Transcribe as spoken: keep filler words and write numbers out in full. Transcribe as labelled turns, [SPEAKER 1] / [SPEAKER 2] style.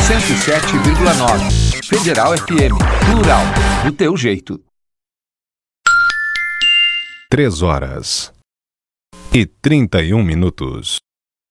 [SPEAKER 1] cento e sete vírgula nove. Federal F M. Plural. Do teu jeito.
[SPEAKER 2] Três horas e trinta e um minutos.